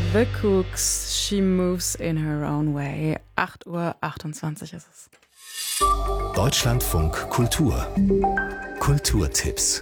The Kooks, She Moves in Her Own Way. 8:28 Uhr ist es. Deutschlandfunk Kultur. Kulturtipps.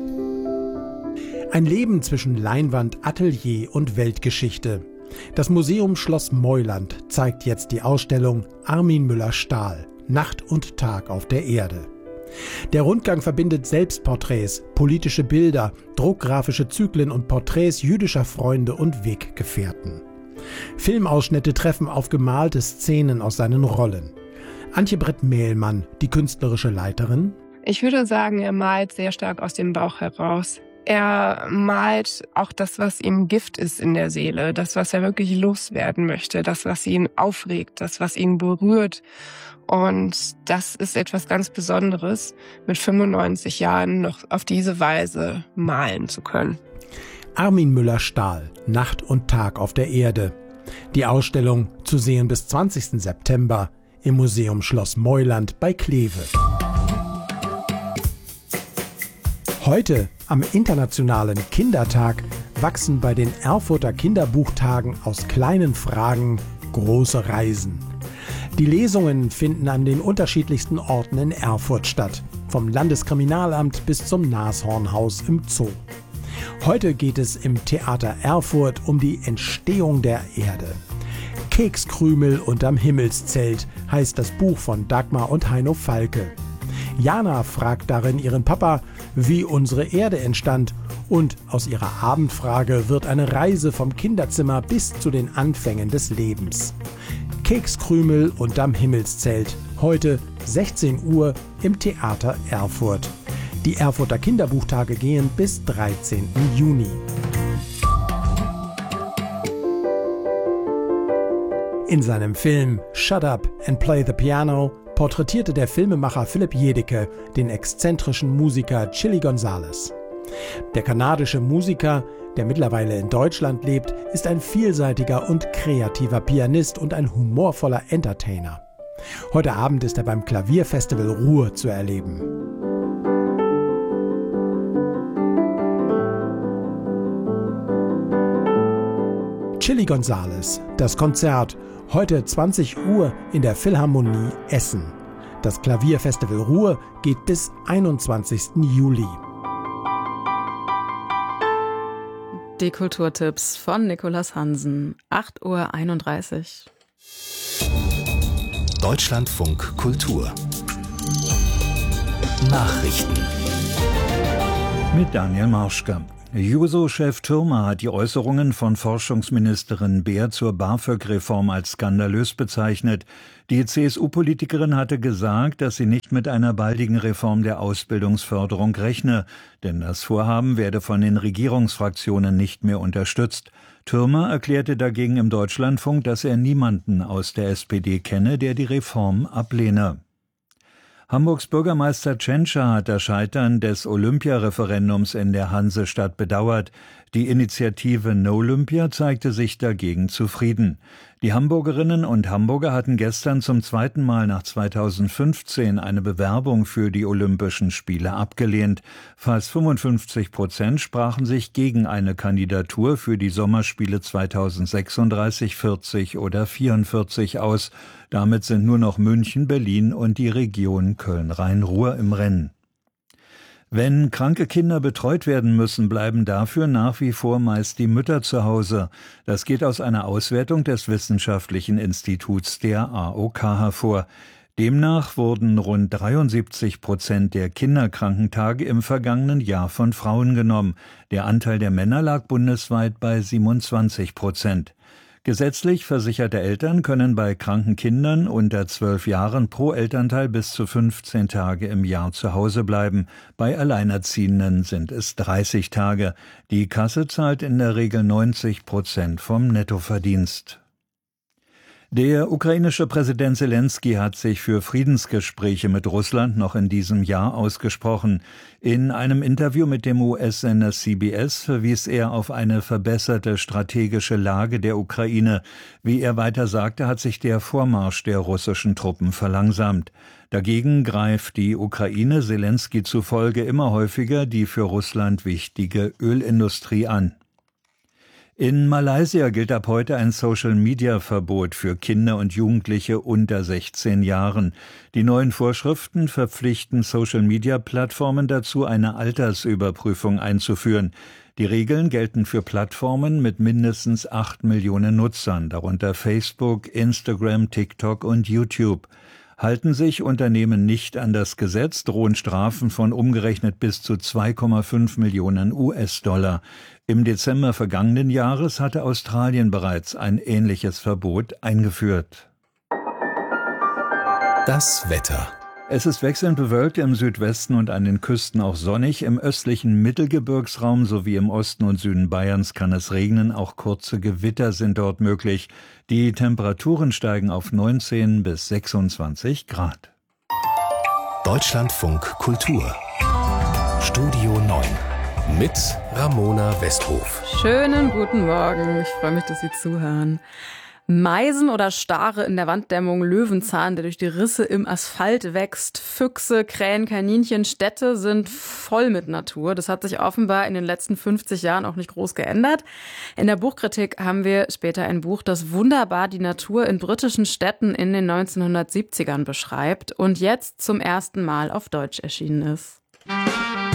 Ein Leben zwischen Leinwand, Atelier und Weltgeschichte. Das Museum Schloss Meuland zeigt jetzt die Ausstellung Armin Müller-Stahl – Nacht und Tag auf der Erde. Der Rundgang verbindet Selbstporträts, politische Bilder, druckgrafische Zyklen und Porträts jüdischer Freunde und Weggefährten. Filmausschnitte treffen auf gemalte Szenen aus seinen Rollen. Antje Brett-Mehlmann, die künstlerische Leiterin. Ich würde sagen, er malt sehr stark aus dem Bauch heraus. Er malt auch das, was ihm Gift ist in der Seele, das, was er wirklich loswerden möchte, das, was ihn aufregt, das, was ihn berührt. Und das ist etwas ganz Besonderes, mit 95 Jahren noch auf diese Weise malen zu können. Armin Müller-Stahl, Nacht und Tag auf der Erde. Die Ausstellung zu sehen bis 20. September im Museum Schloss Meuland bei Kleve. Heute, am Internationalen Kindertag, wachsen bei den Erfurter Kinderbuchtagen aus kleinen Fragen große Reisen. Die Lesungen finden an den unterschiedlichsten Orten in Erfurt statt, vom Landeskriminalamt bis zum Nashornhaus im Zoo. Heute geht es im Theater Erfurt um die Entstehung der Erde. Kekskrümel unterm Himmelszelt heißt das Buch von Dagmar und Heino Falke. Jana fragt darin ihren Papa, wie unsere Erde entstand, und aus ihrer Abendfrage wird eine Reise vom Kinderzimmer bis zu den Anfängen des Lebens. Kekskrümel unterm Himmelszelt, heute 16 Uhr im Theater Erfurt. Die Erfurter Kinderbuchtage gehen bis 13. Juni. In seinem Film Shut Up and Play the Piano porträtierte der Filmemacher Philipp Jedicke den exzentrischen Musiker Chilly Gonzales. Der kanadische Musiker, der mittlerweile in Deutschland lebt, ist ein vielseitiger und kreativer Pianist und ein humorvoller Entertainer. Heute Abend ist er beim Klavierfestival Ruhr zu erleben. Chilly Gonzales, das Konzert, heute 20 Uhr in der Philharmonie Essen. Das Klavierfestival Ruhr geht bis 21. Juli. Die Kulturtipps von Nicolas Hansen. 8:31 Uhr. Deutschlandfunk Kultur. Nachrichten. Mit Daniel Marschka. Juso-Chef Thürmer hat die Äußerungen von Forschungsministerin Beer zur BAföG-Reform als skandalös bezeichnet. Die CSU-Politikerin hatte gesagt, dass sie nicht mit einer baldigen Reform der Ausbildungsförderung rechne, denn das Vorhaben werde von den Regierungsfraktionen nicht mehr unterstützt. Thürmer erklärte dagegen im Deutschlandfunk, dass er niemanden aus der SPD kenne, der die Reform ablehne. Hamburgs Bürgermeister Tschentscher hat das Scheitern des Olympiareferendums in der Hansestadt bedauert. Die Initiative No-Olympia zeigte sich dagegen zufrieden. Die Hamburgerinnen und Hamburger hatten gestern zum zweiten Mal nach 2015 eine Bewerbung für die Olympischen Spiele abgelehnt. Fast 55% sprachen sich gegen eine Kandidatur für die Sommerspiele 2036, 40 oder 44 aus. Damit sind nur noch München, Berlin und die Region Köln-Rhein-Ruhr im Rennen. Wenn kranke Kinder betreut werden müssen, bleiben dafür nach wie vor meist die Mütter zu Hause. Das geht aus einer Auswertung des Wissenschaftlichen Instituts der AOK hervor. Demnach wurden rund 73% der Kinderkrankentage im vergangenen Jahr von Frauen genommen. Der Anteil der Männer lag bundesweit bei 27%. Gesetzlich versicherte Eltern können bei kranken Kindern unter 12 Jahren pro Elternteil bis zu 15 Tage im Jahr zu Hause bleiben. Bei Alleinerziehenden sind es 30 Tage. Die Kasse zahlt in der Regel 90% vom Nettoverdienst. Der ukrainische Präsident Selenskyj hat sich für Friedensgespräche mit Russland noch in diesem Jahr ausgesprochen. In einem Interview mit dem US-Sender CBS verwies er auf eine verbesserte strategische Lage der Ukraine. Wie er weiter sagte, hat sich der Vormarsch der russischen Truppen verlangsamt. Dagegen greift die Ukraine Selenskyj zufolge immer häufiger die für Russland wichtige Ölindustrie an. In Malaysia gilt ab heute ein Social-Media-Verbot für Kinder und Jugendliche unter 16 Jahren. Die neuen Vorschriften verpflichten Social-Media-Plattformen dazu, eine Altersüberprüfung einzuführen. Die Regeln gelten für Plattformen mit mindestens 8 Millionen Nutzern, darunter Facebook, Instagram, TikTok und YouTube. Halten sich Unternehmen nicht an das Gesetz, drohen Strafen von umgerechnet bis zu 2,5 Millionen US-Dollar. Im Dezember vergangenen Jahres hatte Australien bereits ein ähnliches Verbot eingeführt. Das Wetter. Es ist wechselnd bewölkt, im Südwesten und an den Küsten auch sonnig. Im östlichen Mittelgebirgsraum sowie im Osten und Süden Bayerns kann es regnen. Auch kurze Gewitter sind dort möglich. Die Temperaturen steigen auf 19 bis 26 Grad. Deutschlandfunk Kultur. Studio 9 mit Ramona Westhof. Schönen guten Morgen. Ich freue mich, dass Sie zuhören. Meisen oder Stare in der Wanddämmung, Löwenzahn, der durch die Risse im Asphalt wächst, Füchse, Krähen, Kaninchen, Städte sind voll mit Natur. Das hat sich offenbar in den letzten 50 Jahren auch nicht groß geändert. In der Buchkritik haben wir später ein Buch, das wunderbar die Natur in britischen Städten in den 1970ern beschreibt und jetzt zum ersten Mal auf Deutsch erschienen ist.